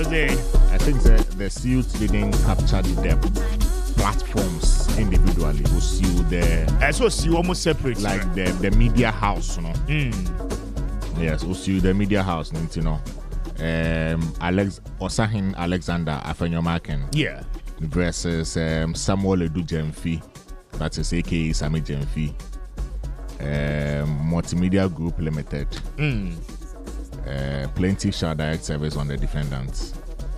I think the suit didn't capture the platforms individually. We sue I saw see almost separate. Like the media house, you know. Yes, we sue the media house, you know. Osahin Alexander Afenyomaken. Yeah. Versus Samuel Edu Jemfi. That is aka Sami Jemfi. Multimedia Group Limited. Plenty shall direct service on the defendants.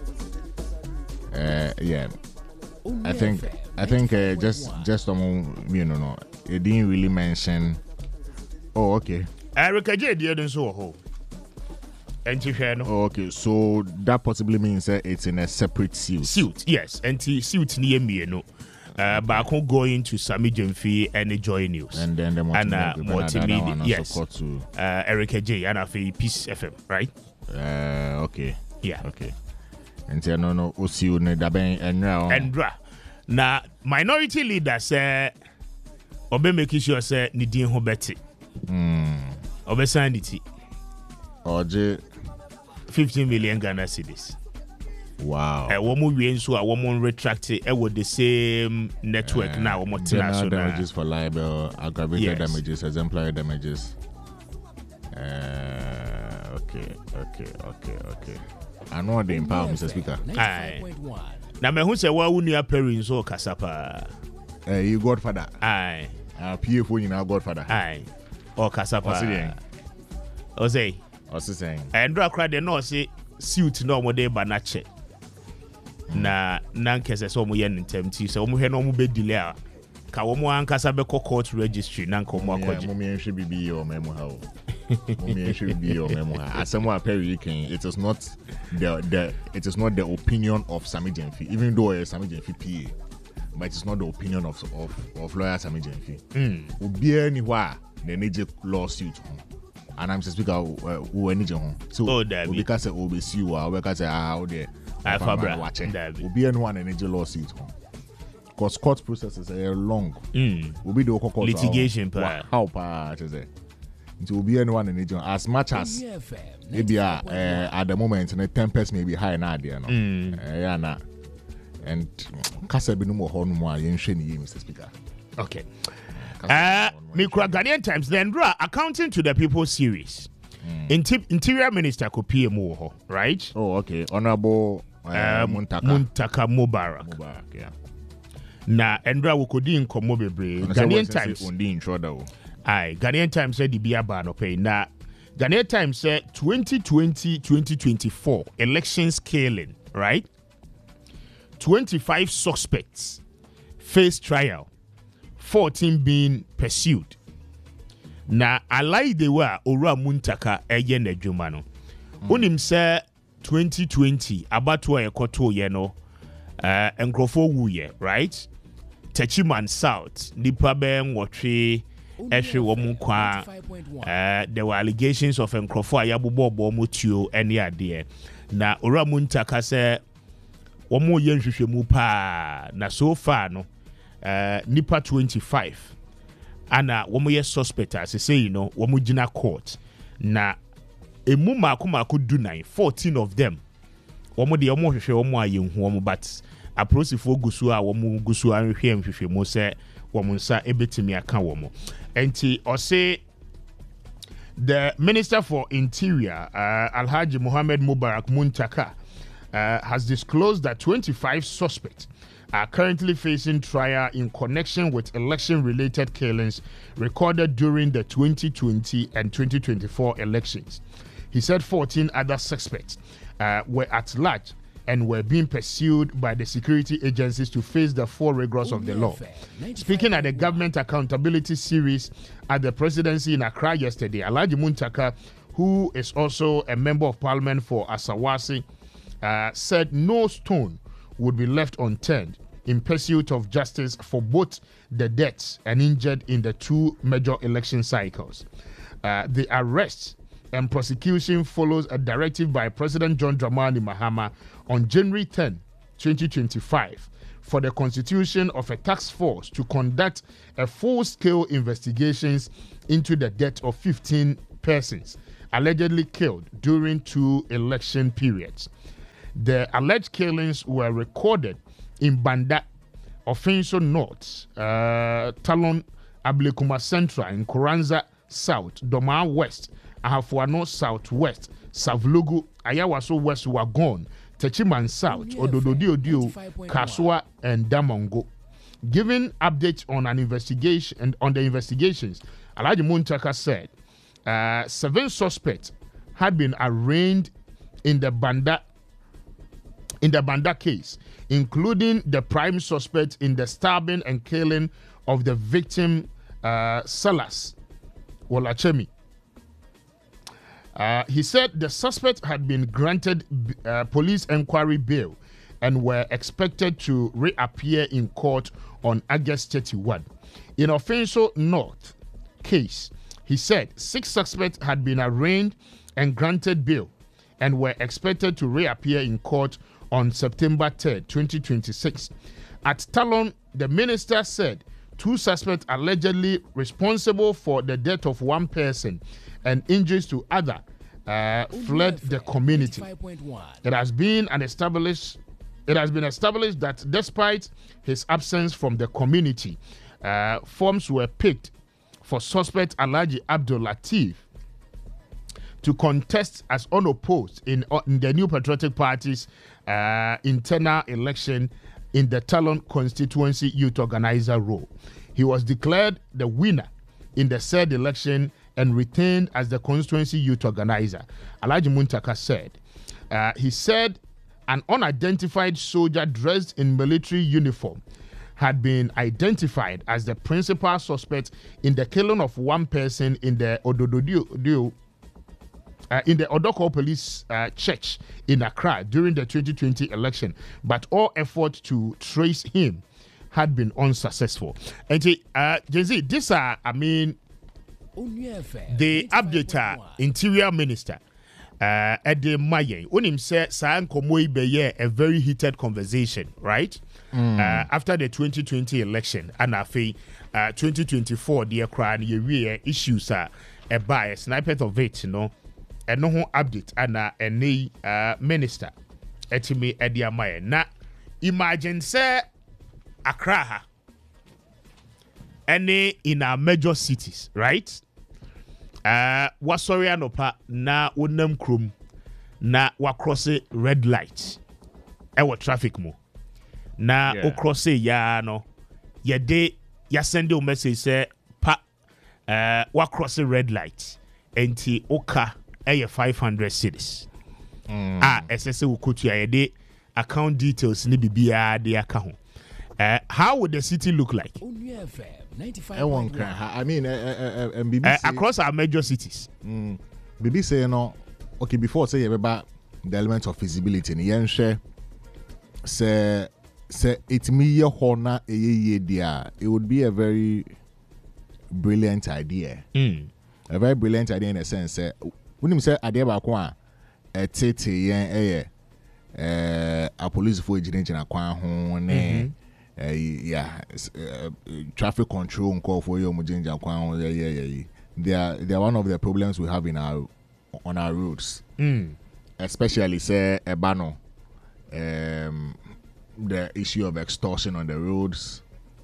Yeah. I think just it didn't really mention. Oh, okay. Erica J didn't so oh, okay, so that possibly means that it's in a separate suit. Suit, yes. Suit near me, no. Back on going to Sami Jemfi and Joy News. And then the multimedia, yes. To Erica J and Peace FM, right? Okay. Yeah. Okay. And no Usiu ne daben Endra. Na minority leader say obe make sure say ni din ho beti. Obe sanity. Oje 15 million Ghana cedis. Wow. Womu we nso a womu retract with the same network now womu tina so damages for libel, aggravated damages, exemplary damages. Okay. I know the empower Mr. Speaker. Aye. Na me hu se wa wunu aperi nso kasapa. You godfather. Aye. PFO you now godfather. Aye. O kasapa. Ose saying. And Drakra de no say suit no mo de banache. Na nankese so mo yen ntempti so mo hwe no mo be delay a ka wo mo ankasa be court registry na nko mo akwaje. Mo me nhwe bibi o memo ha o. Mo me nhwe bibi o memo ha. Asemo aperi ken it is not the opinion of Sami Jemfi, even though Sami Jemfi PA, but it's not the opinion of lawyer Sami Jemfi. Obi any wa the need lawsuit. And I'm just speaking who any home. So because say obesi wa because say how there Fabra watching obi any one energy lawsuit home. Because court processes are long. Obi do court litigation how pa to say. It will be anyone energy as much as maybe at the moment the tempest may be high now there no. Yeah na. And kasa bi no mo ho no mo a yen hwe ni Mr. Speaker. Okay. Ghanaian Times, then accounting to the people series. Interior Minister Kopie Moho, right? Oh, okay. Honorable Muntaka Mubarak. Yeah. Na Endra wukodi nkomo bebre. Ghanaian Times. Ghanaian Times said the beer ban pay. Na Ghanaian Times said 2020-2024 elections scaling, right? 25 suspects face trial. 14 being pursued. Na alai de wa ora Muntaka eye na dwuma no. Unim se 2020 abato ekoto ye no enkrofo wuye, right? Techiman South nipa ben wotwe ehwe wo kwa there were allegations of enkrofo ayabobo motuo ene ade na ora Muntaka se wo mo ye nhwehwemu pa na so far no nipa 25 ana womo ye suspect as say you know womo gina court na emu mako do 9 14 of them womo de womo hwehwe womo ayenhu womo but aprosifo gusu a womo gusu anhwehwe mhwehwe mo se womo nsa ebetimi aka womo enti o say the Minister for Interior Alhaji Mohammed Mubarak Muntaka has disclosed that 25 suspects are currently facing trial in connection with election-related killings recorded during the 2020 and 2024 elections. He said 14 other suspects were at large and were being pursued by the security agencies to face the full rigors of the law. Speaking at the Government Accountability Series at the Presidency in Accra yesterday, Alhaji Muntaka, who is also a Member of Parliament for Asawasi, said no stone would be left unturned in pursuit of justice for both the deaths and injured in the two major election cycles. The arrest and prosecution follows a directive by President John Dramani Mahama on January 10, 2025, for the constitution of a task force to conduct a full-scale investigations into the death of 15 persons allegedly killed during two election periods. The alleged killings were recorded in Banda, Offenso North, Talon Ablekuma Central, in Koranza South, Doma West, Ahafuano Southwest, Savlugu, Ayawaso West, Wagon, Techiman South, Odododio, Kaswa, and Damongo. Giving updates on an investigation and on the investigations, Alhaji Muntaka said 7 suspects had been arraigned in the Banda case, including the prime suspect in the stabbing and killing of the victim, Salas Wolachemi. He said the suspect had been granted police inquiry bail and were expected to reappear in court on August 31. In Offenso North case, he said 6 suspects had been arraigned and granted bail and were expected to reappear in court on September 3rd, 2026. At Talon, the minister said 2 suspects allegedly responsible for the death of 1 person and injuries to other fled the community. It has been established that despite his absence from the community, forms were picked for suspect Alhaji Abdul Latif to contest as unopposed in the New Patriotic Party's internal election in the Talon constituency youth organizer role. He was declared the winner in the said election and retained as the constituency youth organizer. Alhaji Muntaka said, he said an unidentified soldier dressed in military uniform had been identified as the principal suspect in the killing of 1 person in the Odoko Police Church in Accra during the 2020 election, but all efforts to trace him had been unsuccessful. And Jay-Z, these are, the updater Interior Minister Ede Maye. Unim said San Komoi Beye a very heated conversation, right? After the 2020 election, and afi 2024 the Accra issues are a bias snippet of it, and no update and any minister etimi Ede Maye. Na imagine say Accra any in our major cities, right? Wasori anopa na wonam krom na cross red light ewo traffic mo na o cross ya no ye de ya send a message say pa cross red light enti oka 500 cedis SSA wo kotu ya de account details ni bibia de aka ho. How would the city look like? I mean, BBC, across our major cities. BBC, okay, before say about the element of feasibility, say it me honor a year, it would be a very brilliant idea. A very brilliant idea in a sense. When you say idea about kwa a police for engineering kwa traffic control call for you they are one of the problems we have on our roads, especially say ebano the issue of extortion on the roads,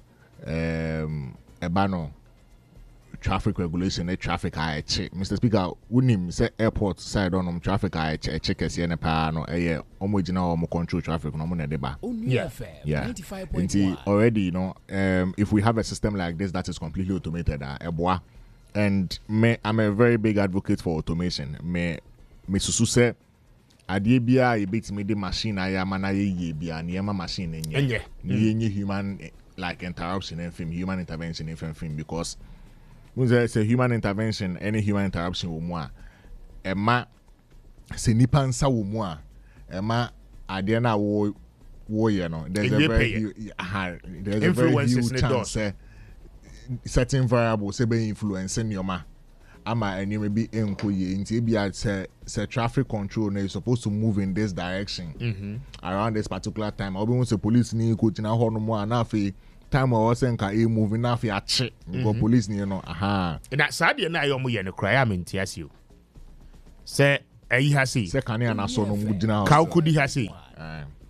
ebano traffic regulation, traffic I check. Mr. Speaker, wouldn't say airport side on traffic I check as no control traffic no deba. Yeah. Already, if we have a system like this that is completely automated, and I'm a very big advocate for automation. Me susu say adebia e bit me the machine ayama ye bia niema machine enye human like interruption and film, human intervention in film, because when there's a human intervention, any human interruption will more. Emma se nipansa will more. Emma adiana wo there's a very huge chance certain variables say be influencing your ma. Ama and you may be say traffic control is supposed to move in this direction around this particular time. Or when the police need go to now time or saying moving now for check go police and that sad na yo mo ye no cry am ntia si o say ayi ha si say kan na so no mu dina ka kudi ha si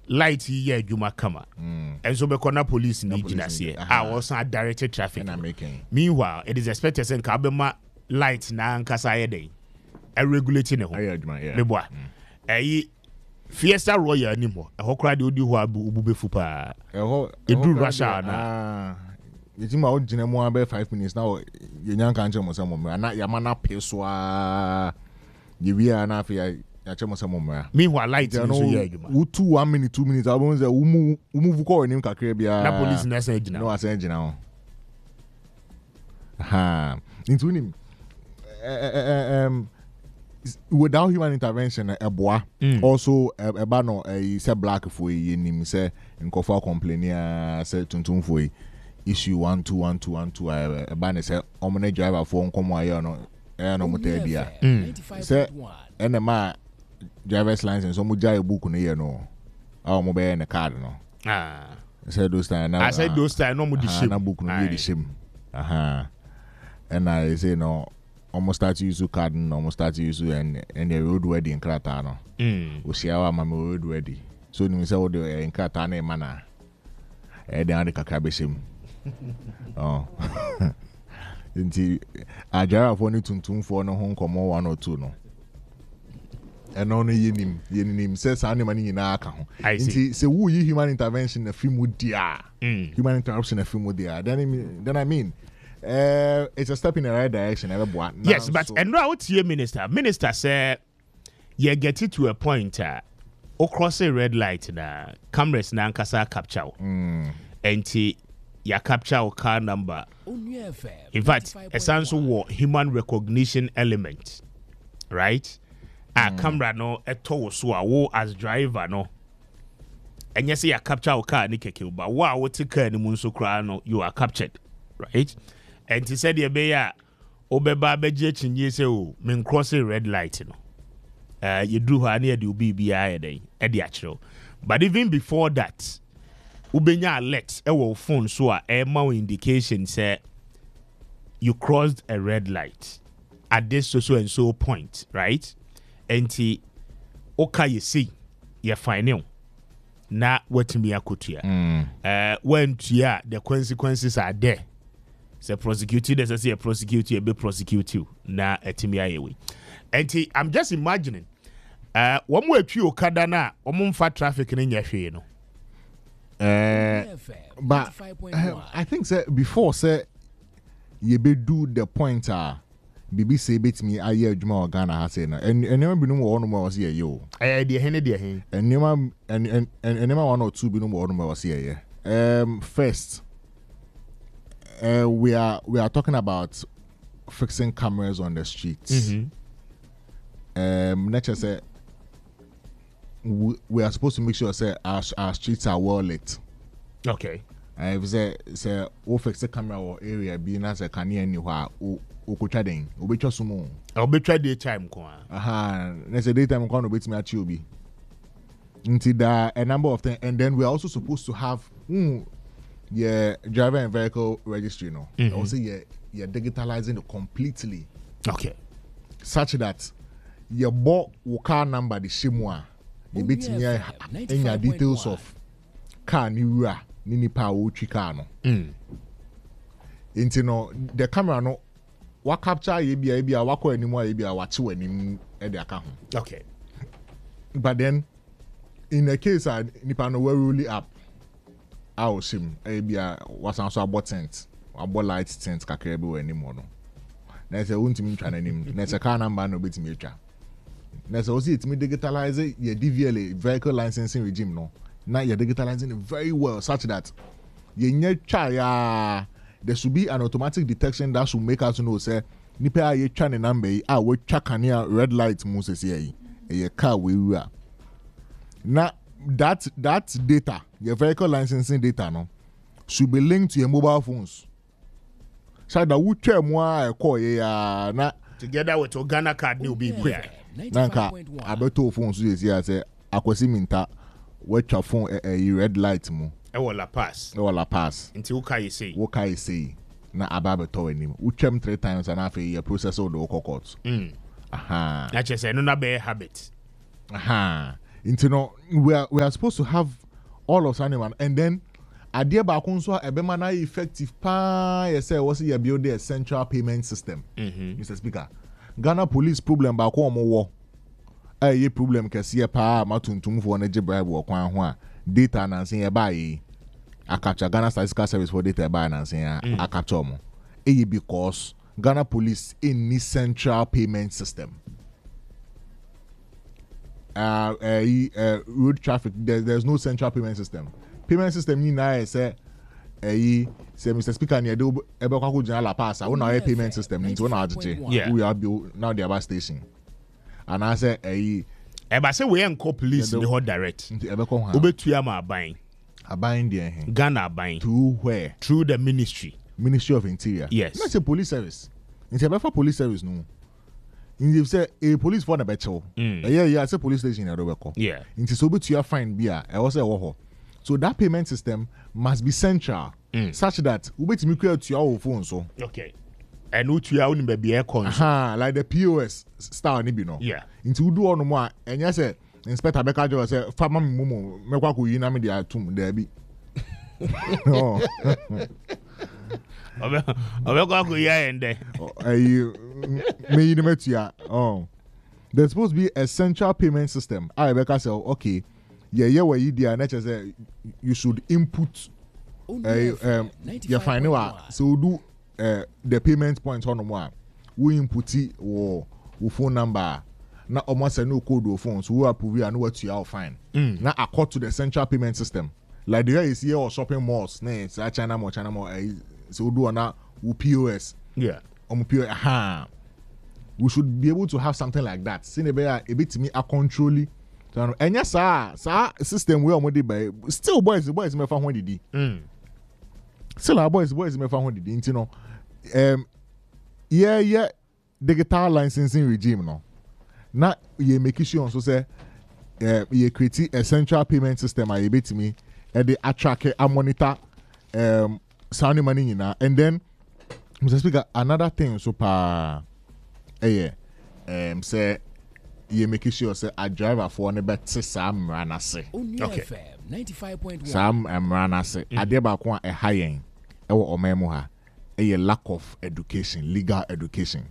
light yi adwuma kama enso be kona police ni ginase was not directed traffic meanwhile it is expected say nka be ma light na nkasa ye dey regulating ho me boa Fiesta Royal ni mo e ho kra de odi ho abu befu pa e do Russia na Yima o gina mo about 5 minutes now. You nyan kan che mo se mo na ya mana peso a ye wi na afi ya che mo se mo mra. Meanwhile light no so ye adwuma. Wo 1 minute 2 minutes abon se wo move call nim kakra bia. Na police na say gina. No asa gina ho. Ha. Into nim without human intervention eboa also eba no say black for ye nim say nkofo complain say tuntum for issue 1212 ban say omne driver for nkomo ayo no no motor bia say enema driver's license so mo jai book no ye no mo be na card no say those time now I said those time no mo di shame na book no di shame and I say no almost start to use card no almost start to use and the road wedding krata no o sia wa ma road wedding so ni say o de krata na mana e de ande kakra be shame oh nti ajara for ni tuntum for no ho nkomo 1 or 2 no eno no yenim say sa ne mani nyina aka ho nti say wo yi human intervention na film dia human interruption na film dia then I mean it's a step in the right direction yes but and now what your minister say you get it to a point across a red light na cameras na nkasa capture and ya capture car number. In fact, essential human recognition element, right? A camera no eto so wo as driver no. And yes, ya capture car ni keke but wa wo take car ni munso kra no you are captured, right? And he said ye be ya obeba beje chinye say o men cross a red light no. You do ha na de obi bia e dey achiro. But even before that, ubenya alert ewo phone so a ma indication say you crossed a red light at this so and so point, right? Enti oka you see you fine na wetimi akotua when tia the consequences are there. Say prosecuted, there's a prosecute you be prosecute you na etimi ayewe. Enti I'm just imagining one way twi okada na omumfa traffic ni nyahwe no. But I think say before say you be do the point BBC bit me aye adwuma Ghana ha say na and never be no one more was here yo The hen and never 1 or 2 be no one more was here first we are talking about fixing cameras on the streets. Nature say we are supposed to make sure say our streets are well lit. Okay. If say we fix the camera or area being as a can anywhere o ko twa den o be twa sumo o be twa daytime ko na say daytime ko no be timi achi obi nti da a number of things and then we are also supposed to have driver and vehicle registry no also you're digitalizing it completely, okay, such that your car number the shimwa you bit near in your details of car ni nipa wo twi car no nti no the camera no wa capture ye bia wakọ animu ye bia wache wanim e de aka ho, okay, but then in the case nipa no we roll up our sim e bia wasan so abọ tent abọ light tent kakra bi we animu no na say untimi ntwa nanim na say car number no betimi atwa na say osi itimi digitalize your DVLA vehicle licensing regime no. Now you're digitalizing it very well such that there should be an automatic detection that should make us know say nipa ye twa ne number we twa kania red light mu se say ye car we are. Now that data, your vehicle licensing data no should be linked to your mobile phones. So that we twa mu a call ya na together with your Ghana card will be clear. Nanka abeto phones you say akwasi minta watch your phone a red light mu La Paz until you say na ababeto anim utwam 3 times and after your process of the court that just no be habit we are supposed to have all of Saniman, and then idea back also a effective pa was you build a central payment system. Mr. Speaker, Ghana police problem back home war. A problem can see a pa matuntum for energy bribe or kwan data and saying buy a capture Ghana Statistical Service for data buy and saying a capture mo. Because Ghana police in this central payment system. Road traffic, there's no central payment system. Payment system ni na say Mr. Speaker near do ebe kwa ku jina la pass. I want our payment system into one agite. We are now the bus station. And I say eba say we enko police the hot direct. Ebe ko ha. Obetua ma aban. Aban there. Ghana aban. To where? Through the Ministry of Interior. Yes. Not a police service. It's a for police service no. You say a police for the better. Yeah, I say police station in Robeko. Yeah. Into so but you are fine beer. I was say so that payment system must be central, such that we bet me create your phone so. Okay. And what you are on baby air con. Like the POS star ni no. Yeah. Into we do on more and yes Inspector Beka Jo say farmer mumu me kwa ku yi na me dia tum there be. No. There's supposed to be a central payment system. I Rebecca say, okay, where you there, and say you should input your final. So do the payment points on one. We input it or phone number. Now almost a no code or phone, so we approve and what you are fine. Now accord to the central payment system. Like the guy is here or shopping malls, it's a China more, so we do now with POS. Yeah. POS. We should be able to have something like that. See, a bit me a control. And yes, sir, system we are made by still boys me found when did still our boys me found when did you know. Yeah, digital licensing regime no. Now you make sure so say you create a central payment system. I bit me. And they attract and monitor sound money in and then Mr. Speaker, another thing so say you make sure say a driver for ne bet Sam Ranase. Okay. 95.1 Sam Ranase. Adeba kwa a high end ewo omemoha a lack of education, legal education.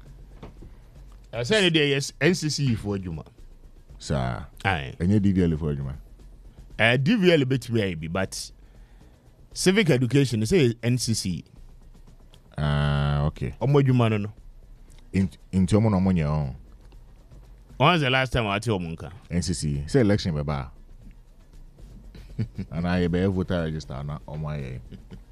I say yes NCC for Juma. Sir. Aye. And you DVL for Juma. DVL bit maybe, but civic education is a NCC. Okay. Omojuma no. Into your on your own. When's the last time I tell Munka? NCC. Say election baba. And I be a voter register on my